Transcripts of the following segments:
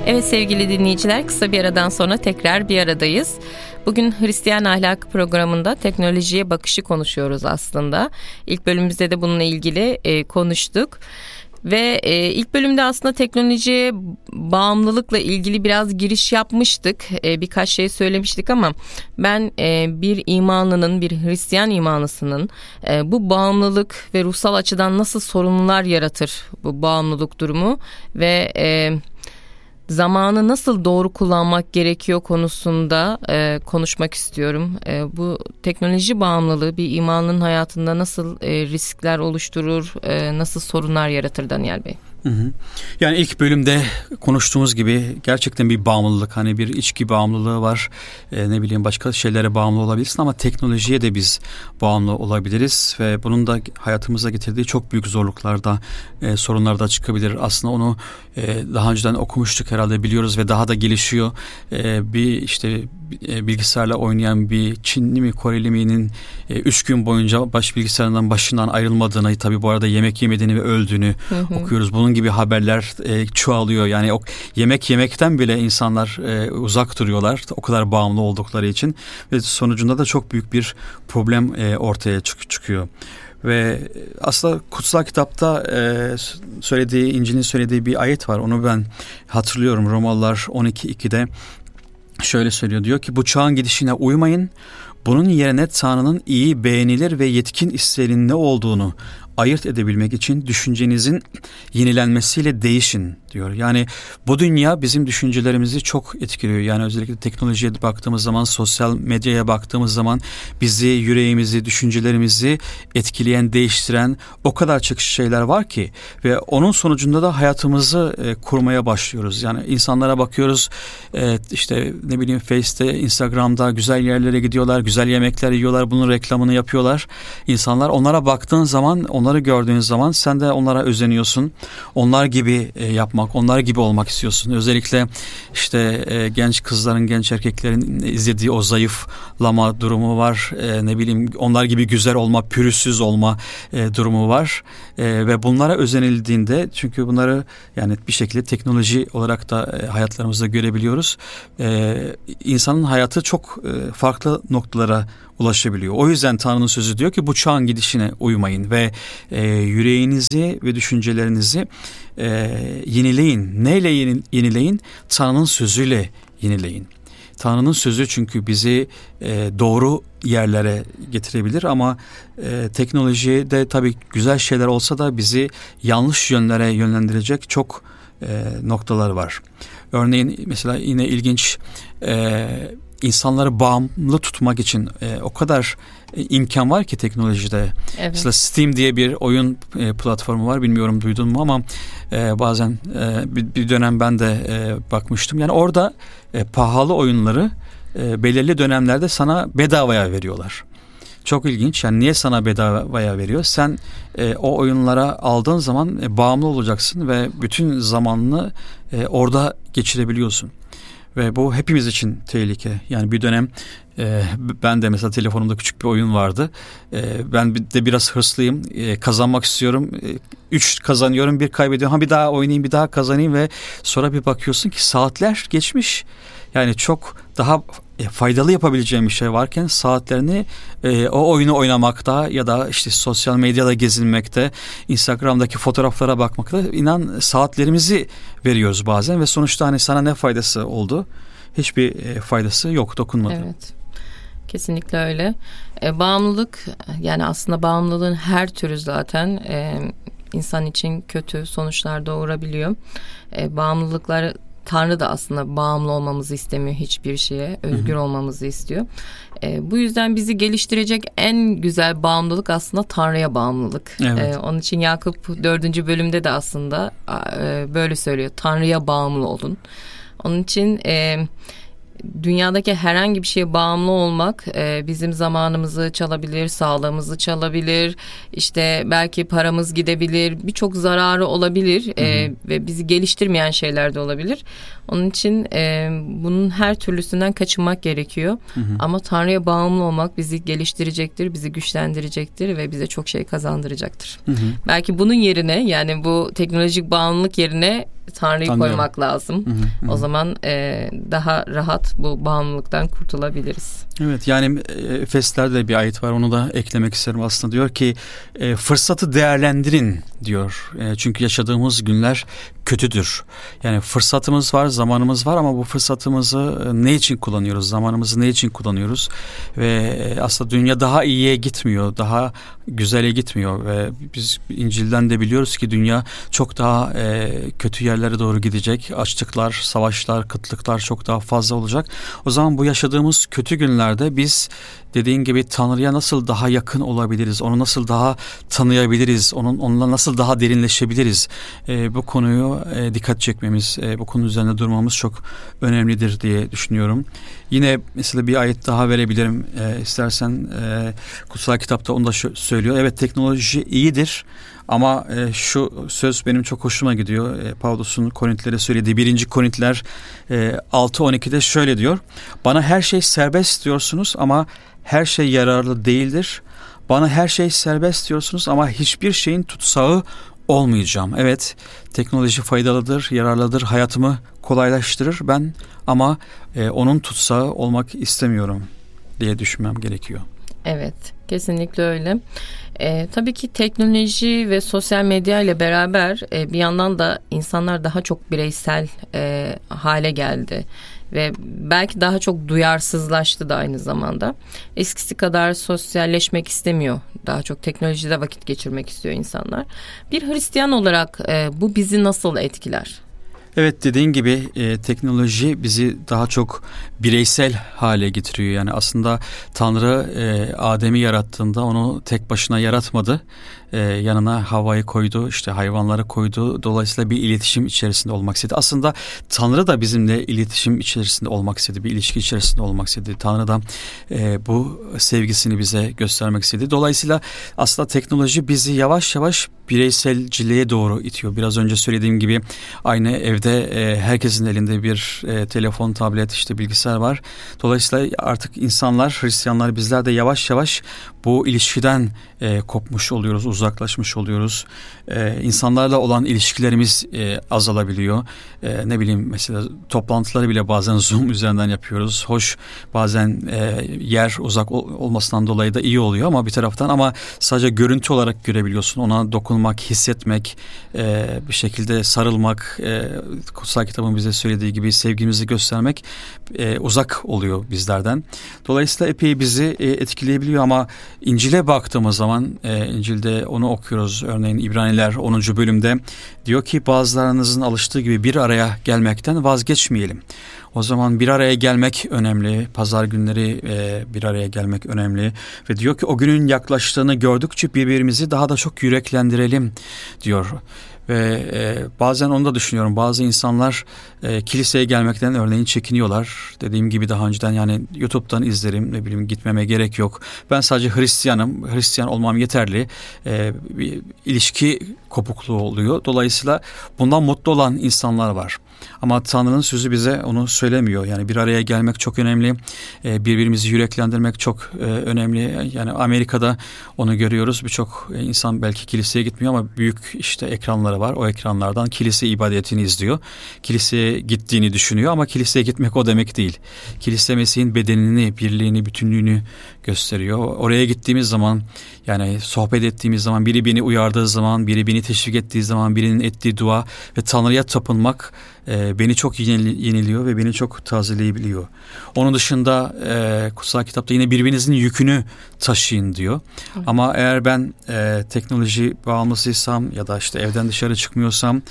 Evet sevgili dinleyiciler, kısa bir aradan sonra tekrar bir aradayız. Bugün Hristiyan Ahlakı programında teknolojiye bakışı konuşuyoruz aslında. İlk bölümümüzde de bununla ilgili konuştuk. Ve ilk bölümde aslında teknolojiye bağımlılıkla ilgili biraz giriş yapmıştık. Birkaç şey söylemiştik ama ben bir imanlının, bir Hristiyan imanlısının bu bağımlılık ve ruhsal açıdan nasıl sorunlar yaratır bu bağımlılık durumu ve zamanı nasıl doğru kullanmak gerekiyor konusunda konuşmak istiyorum. Bu teknoloji bağımlılığı bir imanlının hayatında nasıl riskler oluşturur, nasıl sorunlar yaratır Daniel Bey? Yani ilk bölümde konuştuğumuz gibi gerçekten bir bağımlılık, hani bir içki bağımlılığı var, ne bileyim başka şeylere bağımlı olabilirsin ama teknolojiye de biz bağımlı olabiliriz ve bunun da hayatımıza getirdiği çok büyük zorluklarda, sorunlarda çıkabilir. Aslında onu daha önceden okumuştuk herhalde, biliyoruz ve daha da gelişiyor. Bir işte bilgisayarla oynayan bir Çinli mi Koreli miyinin 3 gün boyunca bilgisayarından başından ayrılmadığını, tabii bu arada yemek yemediğini ve öldüğünü okuyoruz. Bunun gibi haberler çoğalıyor. Yani yemek yemekten bile insanlar uzak duruyorlar. O kadar bağımlı oldukları için ve sonucunda da çok büyük bir problem ortaya çıkıyor. Ve aslında kutsal kitapta İncil'in söylediği bir ayet var. Onu ben hatırlıyorum. Romalılar 12:2'de şöyle söylüyor. Diyor ki bu çağın gidişine uymayın. Bunun yerine Tanrı'nın iyi, beğenilir ve yetkin isteğinin ne olduğunu ayırt edebilmek için düşüncenizin yenilenmesiyle değişin diyor. Yani bu dünya bizim düşüncelerimizi çok etkiliyor. Yani özellikle teknolojiye baktığımız zaman, sosyal medyaya baktığımız zaman bizi, yüreğimizi, düşüncelerimizi etkileyen, değiştiren o kadar çok şeyler var ki ve onun sonucunda da hayatımızı kurmaya başlıyoruz. Yani insanlara bakıyoruz, işte ne bileyim Face'te, Instagram'da güzel yerlere gidiyorlar, güzel yemekler yiyorlar, bunun reklamını yapıyorlar. İnsanlar, onlara baktığın zaman, onları gördüğün zaman sen de onlara özeniyorsun. Onlar gibi yapmak, onlar gibi olmak istiyorsun. Özellikle işte genç kızların, genç erkeklerin izlediği o zayıflama durumu var. Ne bileyim onlar gibi güzel olma, pürüzsüz olma durumu var. Ve bunlara özenildiğinde, çünkü bunları yani bir şekilde teknoloji olarak da hayatlarımızda görebiliyoruz. İnsanın hayatı çok farklı noktalara ulaşabiliyor. O yüzden Tanrı'nın sözü diyor ki bu çağın gidişine uymayın ve yüreğinizi ve düşüncelerinizi yenileyin. Neyle yenileyin? Tanrı'nın sözüyle yenileyin. Tanrı'nın sözü çünkü bizi doğru yerlere getirebilir ama teknolojide tabii güzel şeyler olsa da bizi yanlış yönlere yönlendirecek çok noktalar var. Örneğin mesela yine ilginç, insanları bağımlı tutmak için o kadar imkan var ki teknolojide. Evet. Mesela Steam diye bir oyun platformu var. Bilmiyorum duydun mu ama bazen bir dönem ben de bakmıştım. Yani orada pahalı oyunları belirli dönemlerde sana bedavaya veriyorlar. Çok ilginç. Yani niye sana bedavaya veriyor? Sen o oyunlara aldığın zaman bağımlı olacaksın ve bütün zamanını orada geçirebiliyorsun. Ve bu hepimiz için tehlike. Yani bir dönem ben de mesela telefonumda küçük bir oyun vardı. Ben de biraz hırslıyım. Kazanmak istiyorum. 3 kazanıyorum, 1 kaybediyorum. Bir daha oynayayım, bir daha kazanayım ve sonra bir bakıyorsun ki saatler geçmiş. Yani çok daha faydalı yapabileceğim bir şey varken saatlerini o oyunu oynamakta ya da işte sosyal medyada gezinmekte, Instagram'daki fotoğraflara bakmakta, inan saatlerimizi veriyoruz bazen ve sonuçta hani sana ne faydası oldu? Hiçbir faydası yok, dokunmadı. Evet. Kesinlikle öyle. Bağımlılık, yani aslında bağımlılığın her türü zaten insan için kötü sonuçlar doğurabiliyor. Bağımlılıklar, Tanrı da aslında bağımlı olmamızı istemiyor hiçbir şeye. Özgür olmamızı istiyor. Bu yüzden bizi geliştirecek en güzel bağımlılık aslında Tanrı'ya bağımlılık. Evet. Onun için Yakup 4. bölümde de aslında böyle söylüyor. Tanrı'ya bağımlı olun. Onun için dünyadaki herhangi bir şeye bağımlı olmak bizim zamanımızı çalabilir, sağlığımızı çalabilir, işte belki paramız gidebilir, birçok zararı olabilir ve bizi geliştirmeyen şeyler de olabilir. Onun için bunun her türlüsünden kaçınmak gerekiyor. Ama Tanrı'ya bağımlı olmak bizi geliştirecektir, bizi güçlendirecektir ve bize çok şey kazandıracaktır. Belki bunun yerine, yani bu teknolojik bağımlılık yerine Tanrı'yı koymak lazım. O zaman daha rahat bu bağımlılıktan kurtulabiliriz. Evet, yani Efesler'de bir ayet var, onu da eklemek isterim aslında. Diyor ki fırsatı değerlendirin diyor. Çünkü yaşadığımız günler kötüdür. Yani fırsatımız var, zamanımız var ama bu fırsatımızı ne için kullanıyoruz? Zamanımızı ne için kullanıyoruz? Ve aslında dünya daha iyiye gitmiyor, daha güzele gitmiyor ve biz İncil'den de biliyoruz ki dünya çok daha kötü yerlere doğru gidecek. Açlıklar, savaşlar, kıtlıklar çok daha fazla olacak. O zaman bu yaşadığımız kötü günlerde biz dediğin gibi Tanrı'ya nasıl daha yakın olabiliriz? Onu nasıl daha tanıyabiliriz? Onunla nasıl daha derinleşebiliriz? Bu konuyu dikkat çekmemiz, bu konu üzerinde durmamız çok önemlidir diye düşünüyorum. Yine mesela bir ayet daha verebilirim istersen. Kutsal kitapta onu da söylüyor. Evet, teknoloji iyidir. Ama şu söz benim çok hoşuma gidiyor. Pavlus'un Korintlilere söylediği 1. Korintiler 6:12'de şöyle diyor. Bana her şey serbest diyorsunuz ama her şey yararlı değildir. Bana her şey serbest diyorsunuz ama hiçbir şeyin tutsağı olmayacağım. Evet, teknoloji faydalıdır, yararlıdır, hayatımı kolaylaştırır ama onun tutsağı olmak istemiyorum diye düşünmem gerekiyor. Evet, kesinlikle öyle. Tabii ki teknoloji ve sosyal medya ile beraber bir yandan da insanlar daha çok bireysel hale geldi. Ve belki daha çok duyarsızlaştı da aynı zamanda. Eskisi kadar sosyalleşmek istemiyor. Daha çok teknolojide vakit geçirmek istiyor insanlar. Bir Hristiyan olarak bu bizi nasıl etkiler? Evet, dediğin gibi teknoloji bizi daha çok bireysel hale getiriyor. Yani aslında Tanrı Adem'i yarattığında onu tek başına yaratmadı. Yanına Havva'yı koydu, işte hayvanları koydu. Dolayısıyla bir iletişim içerisinde olmak istedi. Aslında Tanrı da bizimle iletişim içerisinde olmak istedi. Bir ilişki içerisinde olmak istedi. Tanrı da bu sevgisini bize göstermek istedi. Dolayısıyla aslında teknoloji bizi yavaş yavaş bireyselciliğe doğru itiyor. Biraz önce söylediğim gibi aynı evde herkesin elinde bir telefon, tablet, işte bilgisayar var. Dolayısıyla artık insanlar, Hristiyanlar, bizler de yavaş yavaş bu ilişkiden kopmuş oluyoruz, uzaklaşmış oluyoruz. İnsanlarla olan ilişkilerimiz azalabiliyor. Ne bileyim, mesela toplantıları bile bazen Zoom üzerinden yapıyoruz. Hoş, bazen yer uzak olmasından dolayı da iyi oluyor ama bir taraftan, ama sadece görüntü olarak görebiliyorsun. Ona dokunmak, hissetmek, bir şekilde sarılmak, kutsal kitabın bize söylediği gibi sevgimizi göstermek uzak oluyor bizlerden. Dolayısıyla epey bizi etkileyebiliyor ama İncil'e baktığımız zaman, İncil'de onu okuyoruz. Örneğin İbraniler 10. bölümde diyor ki bazılarınızın alıştığı gibi bir araya gelmekten vazgeçmeyelim. O zaman bir araya gelmek önemli. Pazar günleri bir araya gelmek önemli. Ve diyor ki o günün yaklaştığını gördükçe birbirimizi daha da çok yüreklendirelim diyor. Ve bazen onu da düşünüyorum. Bazı insanlar kiliseye gelmekten örneğin çekiniyorlar. Dediğim gibi daha önceden, yani YouTube'dan izlerim, ne bileyim, gitmeme gerek yok. Ben sadece Hristiyanım. Hristiyan olmam yeterli. Bir ilişki kopukluğu oluyor. Dolayısıyla bundan mutlu olan insanlar var. Ama Tanrı'nın sözü bize onu söylemiyor. Yani bir araya gelmek çok önemli. Birbirimizi yüreklendirmek çok önemli. Yani Amerika'da onu görüyoruz. Birçok insan belki kiliseye gitmiyor ama büyük işte ekranları var. O ekranlardan kilise ibadetini izliyor. Kiliseye gittiğini düşünüyor ama kiliseye gitmek o demek değil. Kilise Mesih'in bedenini, birliğini, bütünlüğünü gösteriyor. Oraya gittiğimiz zaman, yani sohbet ettiğimiz zaman, biri beni uyardığı zaman, biri beni teşvik ettiği zaman, birinin ettiği dua ve Tanrı'ya tapınmak beni çok yeniliyor ve beni çok tazeleyebiliyor. Onun dışında kutsal kitapta yine birbirinizin yükünü taşıyın diyor. Evet. Ama eğer ben teknoloji bağımlısıysam ya da işte evden dışarı çıkmıyorsam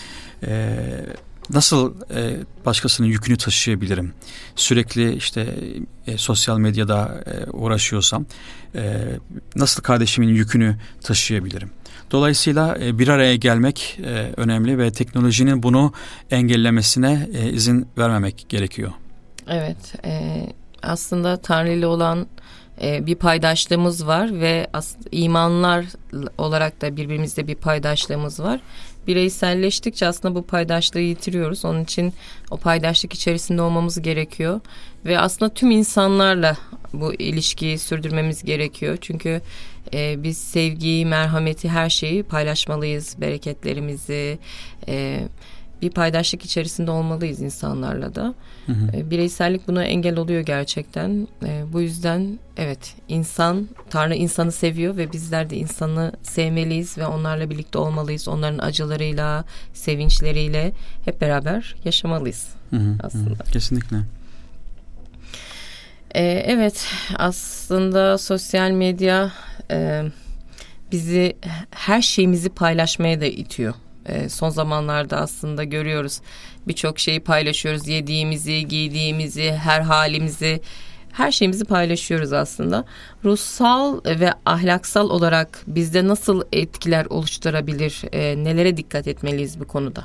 nasıl başkasının yükünü taşıyabilirim? Sürekli işte sosyal medyada uğraşıyorsam nasıl kardeşimin yükünü taşıyabilirim? Dolayısıyla bir araya gelmek önemli ve teknolojinin bunu engellemesine izin vermemek gerekiyor. Evet, aslında Tanrı ile olan bir paydaşlığımız var ve imanlar olarak da birbirimizle bir paydaşlığımız var. Bireyselleştikçe aslında bu paydaşlığı yitiriyoruz. Onun için o paydaşlık içerisinde olmamız gerekiyor. Ve aslında tüm insanlarla bu ilişkiyi sürdürmemiz gerekiyor. Çünkü biz sevgiyi, merhameti, her şeyi paylaşmalıyız. Bereketlerimizi, bir paydaşlık içerisinde olmalıyız insanlarla da. Bireysellik buna engel oluyor gerçekten. Bu yüzden evet, Tanrı insanı seviyor ve bizler de insanı sevmeliyiz ve onlarla birlikte olmalıyız. Onların acılarıyla, sevinçleriyle hep beraber yaşamalıyız aslında. Kesinlikle. Evet, aslında sosyal medya bizi, her şeyimizi paylaşmaya da itiyor. Son zamanlarda aslında görüyoruz, birçok şeyi paylaşıyoruz. Yediğimizi, giydiğimizi, her halimizi, her şeyimizi paylaşıyoruz aslında. Ruhsal ve ahlaksal olarak bizde nasıl etkiler oluşturabilir? Nelere dikkat etmeliyiz bu konuda?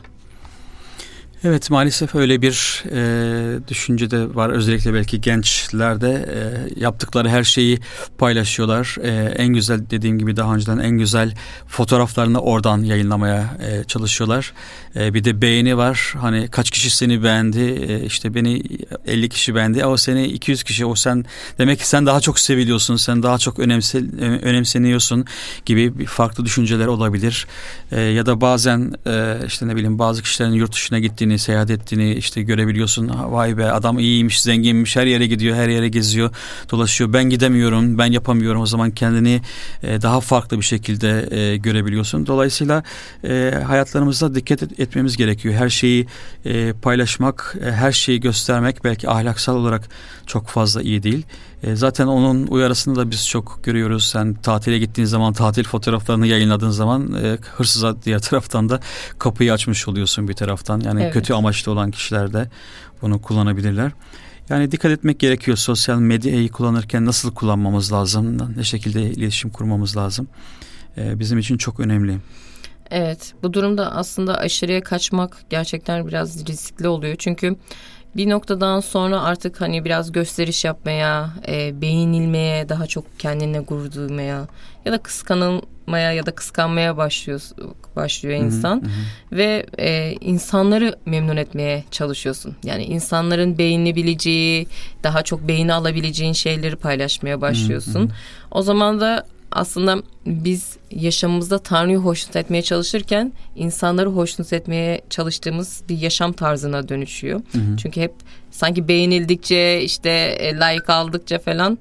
Evet, maalesef öyle bir düşünce de var. Özellikle belki gençlerde yaptıkları her şeyi paylaşıyorlar. En güzel, dediğim gibi daha önceden, en güzel fotoğraflarını oradan yayınlamaya çalışıyorlar. Bir de beğeni var. Hani kaç kişi seni beğendi? İşte beni 50 kişi beğendi. O seni 200 kişi. O sen, demek ki sen daha çok seviliyorsun. Sen daha çok önemseniyorsun gibi farklı düşünceler olabilir. Ya da bazen işte ne bileyim, bazı kişilerin yurt dışına gittiğini, seyahat ettiğini işte görebiliyorsun. Vay be, adam iyiymiş, zenginmiş, her yere gidiyor, her yere geziyor, dolaşıyor. Ben gidemiyorum, ben yapamıyorum. O zaman kendini daha farklı bir şekilde görebiliyorsun. Dolayısıyla hayatlarımızda dikkat etmemiz gerekiyor. Her şeyi paylaşmak, her şeyi göstermek belki ahlaksal olarak çok fazla iyi değil. Zaten onun uyarısını da biz çok görüyoruz. Sen tatile gittiğin zaman, tatil fotoğraflarını yayınladığın zaman hırsıza diğer taraftan da kapıyı açmış oluyorsun bir taraftan. Yani evet, kötü amaçlı olan kişiler de bunu kullanabilirler. Yani dikkat etmek gerekiyor. Sosyal medyayı kullanırken nasıl kullanmamız lazım? Ne şekilde iletişim kurmamız lazım? Bizim için çok önemli. Evet, bu durumda aslında aşırıya kaçmak gerçekten biraz riskli oluyor. Çünkü bir noktadan sonra artık hani biraz gösteriş yapmaya, beğenilmeye, daha çok kendine gurur duymaya ya da kıskanılmaya ya da kıskanmaya başlıyor insan. Ve insanları memnun etmeye çalışıyorsun. Yani insanların beğenebileceği, daha çok beğeni alabileceğin şeyleri paylaşmaya başlıyorsun. O zaman da aslında biz yaşamımızda Tanrı'yı hoşnut etmeye çalışırken insanları hoşnut etmeye çalıştığımız bir yaşam tarzına dönüşüyor. Çünkü hep sanki beğenildikçe, işte like aldıkça falan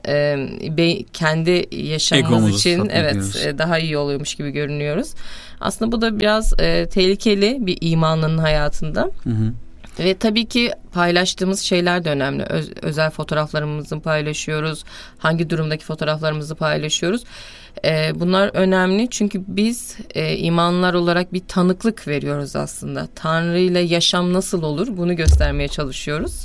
kendi yaşamımız Egomuzu için daha iyi oluyormuş gibi görünüyoruz. Aslında bu da biraz tehlikeli bir imanlının hayatında. Ve tabii ki paylaştığımız şeyler de önemli. Özel fotoğraflarımızı paylaşıyoruz. Hangi durumdaki fotoğraflarımızı paylaşıyoruz. Bunlar önemli çünkü biz imanlılar olarak bir tanıklık veriyoruz aslında. Tanrı ile yaşam nasıl olur, bunu göstermeye çalışıyoruz.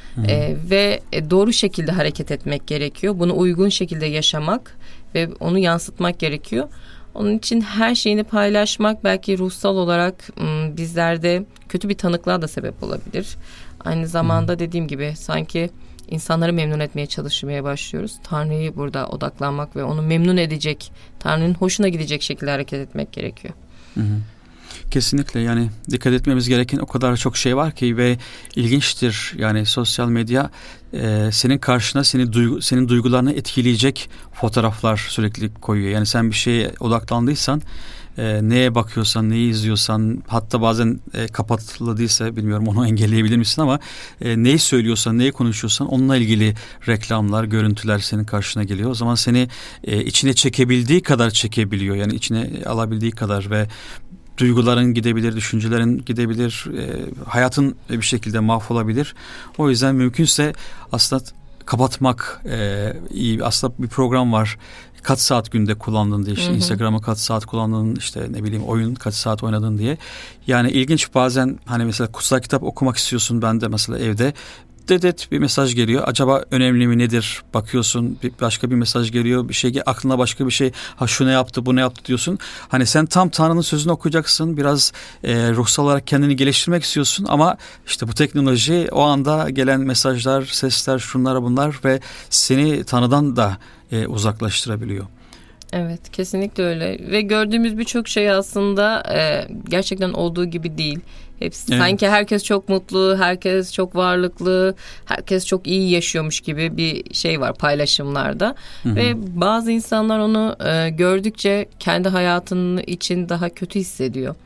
Ve doğru şekilde hareket etmek gerekiyor. Bunu uygun şekilde yaşamak ve onu yansıtmak gerekiyor. Onun için her şeyini paylaşmak belki ruhsal olarak bizlerde kötü bir tanıklığa da sebep olabilir. Aynı zamanda dediğim gibi sanki insanları memnun etmeye çalışmaya başlıyoruz. Tanrı'yı burada odaklanmak ve onu memnun edecek, Tanrı'nın hoşuna gidecek şekilde hareket etmek gerekiyor. Kesinlikle, yani dikkat etmemiz gereken o kadar çok şey var ki ve ilginçtir. Yani sosyal medya senin karşına senin duygularını etkileyecek fotoğraflar sürekli koyuyor. Yani sen bir şeye odaklandıysan, neye bakıyorsan, neyi izliyorsan, hatta bazen kapatılı değilse bilmiyorum onu engelleyebilir misin ama neyi söylüyorsan, neyi konuşuyorsan onunla ilgili reklamlar, görüntüler senin karşına geliyor. O zaman seni içine çekebildiği kadar çekebiliyor. Yani içine alabildiği kadar ve duyguların gidebilir, düşüncelerin gidebilir, hayatın bir şekilde mahvolabilir. O yüzden mümkünse aslında kapatmak iyi. Aslında bir program var. Kaç saat günde kullandın diye, işte Instagram'ı kaç saat kullandın, işte ne bileyim oyun kaç saat oynadın diye. Yani ilginç, bazen hani mesela kutsal kitap okumak istiyorsun, ben de mesela evde bir mesaj geliyor. Acaba önemli mi, nedir? Bakıyorsun, başka bir mesaj geliyor. Bir şey, aklına başka bir şey. Ha şu ne yaptı, bu ne yaptı diyorsun. Hani sen tam Tanrı'nın sözünü okuyacaksın. Biraz ruhsal olarak kendini geliştirmek istiyorsun ama işte bu teknoloji, o anda gelen mesajlar, sesler, şunlar bunlar ve seni Tanrı'dan da uzaklaştırabiliyor. Evet, kesinlikle öyle ve gördüğümüz birçok şey aslında gerçekten olduğu gibi değil. Hepsi, evet. Sanki herkes çok mutlu, herkes çok varlıklı, herkes çok iyi yaşıyormuş gibi bir şey var paylaşımlarda. Ve bazı insanlar onu gördükçe kendi hayatının için daha kötü hissediyor.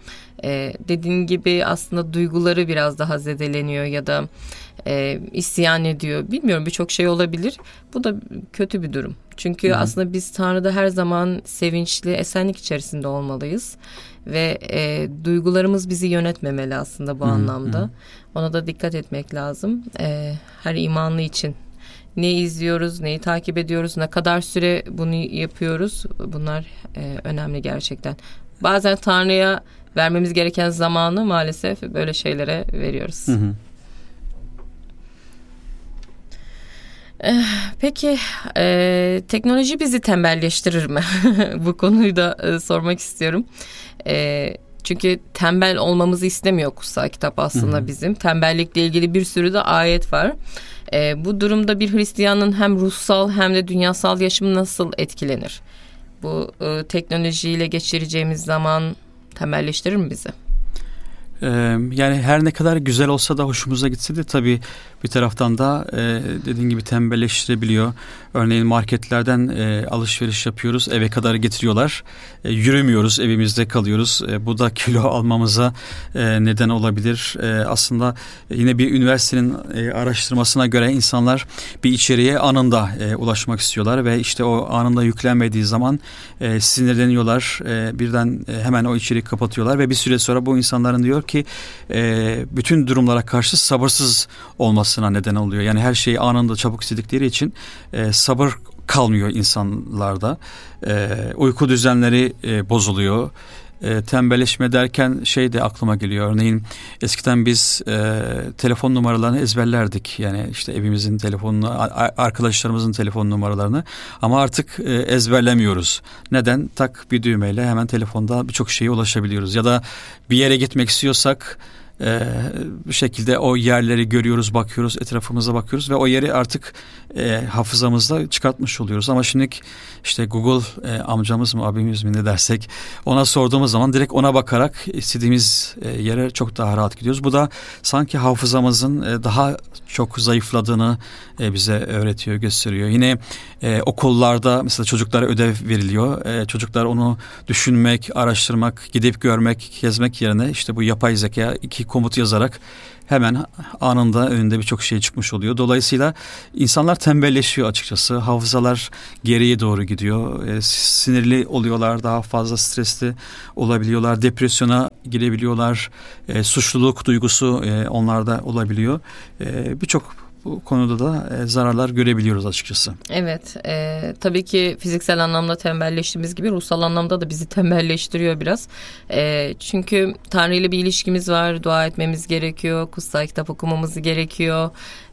Dediğin gibi aslında duyguları biraz daha zedeleniyor ya da isyan ediyor. Bilmiyorum, birçok şey olabilir. Bu da kötü bir durum. Çünkü aslında biz Tanrı'da her zaman sevinçli, esenlik içerisinde olmalıyız. Ve duygularımız bizi yönetmemeli aslında bu anlamda. Ona da dikkat etmek lazım. Her imanlı için. Ne izliyoruz, neyi takip ediyoruz, ne kadar süre bunu yapıyoruz. Bunlar önemli gerçekten. Bazen Tanrı'ya vermemiz gereken zamanı maalesef böyle şeylere veriyoruz. Peki teknoloji bizi tembelleştirir mi? Bu konuyu da sormak istiyorum. Çünkü tembel olmamızı istemiyor kutsal kitap aslında bizim. Tembellikle ilgili bir sürü de ayet var. Bu durumda bir Hristiyanın hem ruhsal hem de dünyasal yaşamı nasıl etkilenir? Bu teknolojiyle geçireceğimiz zaman tembelleştirir mi bizi? Yani her ne kadar güzel olsa da hoşumuza gitse de tabii bir taraftan da dediğin gibi tembelleştirebiliyor. Örneğin marketlerden alışveriş yapıyoruz, eve kadar getiriyorlar. Yürümüyoruz, evimizde kalıyoruz. Bu da kilo almamıza neden olabilir. Aslında yine bir üniversitenin araştırmasına göre insanlar bir içeriğe anında ulaşmak istiyorlar ve işte o anında yüklenmediği zaman sinirleniyorlar. Birden hemen o içeriği kapatıyorlar ve bir süre sonra bu insanların diyor ki bütün durumlara karşı sabırsız olmasına neden oluyor. Yani her şeyi anında çabuk istedikleri için sabır kalmıyor insanlarda. Uyku düzenleri bozuluyor. Tembelleşme derken şey de aklıma geliyor. Örneğin eskiden biz telefon numaralarını ezberlerdik. Yani işte evimizin telefonunu, arkadaşlarımızın telefon numaralarını. Ama artık ezberlemiyoruz. Neden? Tak bir düğmeyle hemen telefonda birçok şeye ulaşabiliyoruz. Ya da bir yere gitmek istiyorsak bir şekilde o yerleri görüyoruz, bakıyoruz, etrafımıza bakıyoruz ve o yeri artık hafızamızda çıkartmış oluyoruz. Ama şimdi işte Google amcamız mı, abimiz mi ne dersek ona sorduğumuz zaman direkt ona bakarak istediğimiz yere çok daha rahat gidiyoruz. Bu da sanki hafızamızın daha çok zayıfladığını bize öğretiyor, gösteriyor. Yine okullarda mesela çocuklara ödev veriliyor. Çocuklar onu düşünmek, araştırmak, gidip görmek, gezmek yerine işte bu yapay zeka 2 komut yazarak hemen anında önünde birçok şey çıkmış oluyor. Dolayısıyla insanlar tembelleşiyor açıkçası. Hafızalar geriye doğru gidiyor. Sinirli oluyorlar, daha fazla stresli olabiliyorlar. Depresyona girebiliyorlar. Suçluluk duygusu onlarda olabiliyor. Birçok bu konuda da zararlar görebiliyoruz açıkçası. Evet, tabii ki fiziksel anlamda tembelleştiğimiz gibi ruhsal anlamda da bizi tembelleştiriyor biraz. Çünkü Tanrı ile bir ilişkimiz var, dua etmemiz gerekiyor, kutsal kitap okumamız gerekiyor,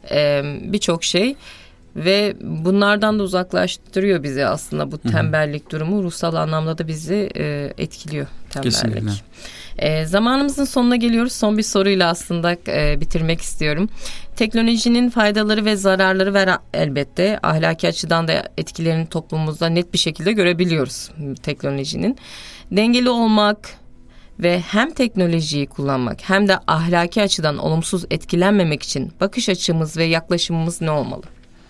birçok şey. Ve bunlardan da uzaklaştırıyor bizi aslında bu tembellik durumu. Ruhsal anlamda da bizi etkiliyor tembellik. Kesinlikle. Zamanımızın sonuna geliyoruz. Son bir soruyla aslında bitirmek istiyorum. Teknolojinin faydaları ve zararları var elbette. Ahlaki açıdan da etkilerini toplumumuzda net bir şekilde görebiliyoruz teknolojinin. Dengeli olmak ve hem teknolojiyi kullanmak hem de ahlaki açıdan olumsuz etkilenmemek için bakış açımız ve yaklaşımımız ne olmalı?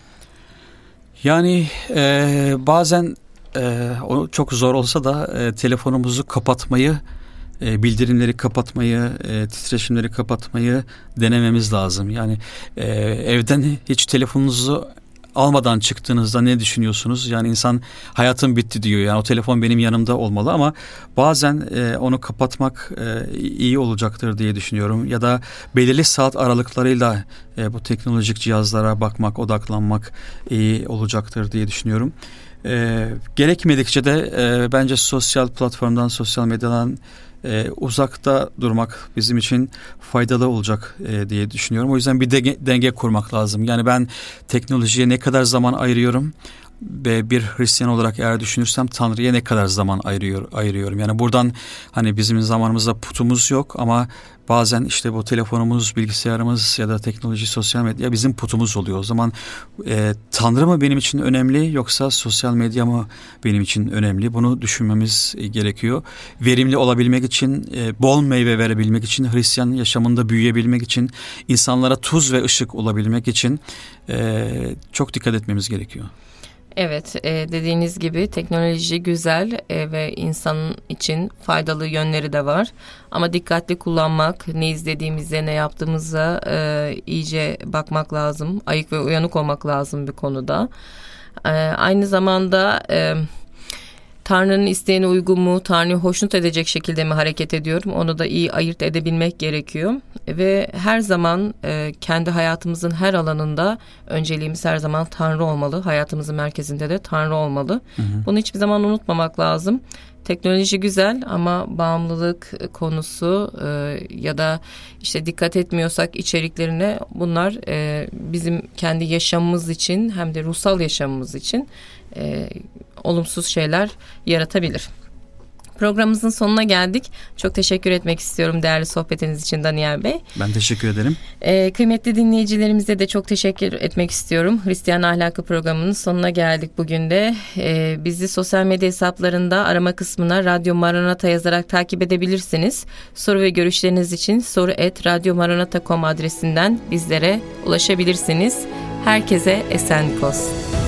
Yani bazen o çok zor olsa da telefonumuzu kapatmayı, bildirimleri kapatmayı, titreşimleri kapatmayı denememiz lazım. Yani evden hiç telefonunuzu almadan çıktığınızda ne düşünüyorsunuz? Yani insan hayatım bitti diyor. Yani o telefon benim yanımda olmalı ama bazen onu kapatmak iyi olacaktır diye düşünüyorum. Ya da belirli saat aralıklarıyla bu teknolojik cihazlara bakmak, odaklanmak iyi olacaktır diye düşünüyorum. Gerekmedikçe de bence sosyal platformdan, sosyal medyadan uzakta durmak bizim için faydalı olacak diye düşünüyorum. O yüzden bir denge kurmak lazım. Yani ben teknolojiye ne kadar zaman ayırıyorum ve bir Hristiyan olarak eğer düşünürsem Tanrı'ya ne kadar zaman ayırıyorum. Yani buradan hani bizim zamanımızda putumuz yok ama bazen işte bu telefonumuz, bilgisayarımız ya da teknoloji, sosyal medya bizim putumuz oluyor. O zaman Tanrı mı benim için önemli yoksa sosyal medya mı benim için önemli? Bunu düşünmemiz gerekiyor. Verimli olabilmek için, bol meyve verebilmek için, Hristiyan yaşamında büyüyebilmek için, insanlara tuz ve ışık olabilmek için çok dikkat etmemiz gerekiyor. Evet, dediğiniz gibi teknoloji güzel ve insan için faydalı yönleri de var. Ama dikkatli kullanmak, ne izlediğimize, ne yaptığımıza iyice bakmak lazım. Ayık ve uyanık olmak lazım bir konuda. Aynı zamanda Tanrı'nın isteğine uygun mu, Tanrı'yı hoşnut edecek şekilde mi hareket ediyorum? Onu da iyi ayırt edebilmek gerekiyor. Ve her zaman kendi hayatımızın her alanında önceliğimiz her zaman Tanrı olmalı. Hayatımızın merkezinde de Tanrı olmalı. Hı hı. Bunu hiçbir zaman unutmamak lazım. Teknoloji güzel ama bağımlılık konusu ya da işte dikkat etmiyorsak içeriklerine, bunlar bizim kendi yaşamımız için hem de ruhsal yaşamımız için olumsuz şeyler yaratabilir. Programımızın sonuna geldik. Çok teşekkür etmek istiyorum değerli sohbetiniz için Daniel Bey. Ben teşekkür ederim. Kıymetli dinleyicilerimize de çok teşekkür etmek istiyorum. Hristiyan Ahlakı programının sonuna geldik bugün de. Bizi sosyal medya hesaplarında arama kısmına Radyo Maranata yazarak takip edebilirsiniz. Soru ve görüşleriniz için soru@radyomaranata.com adresinden bizlere ulaşabilirsiniz. Herkese esenlik olsun.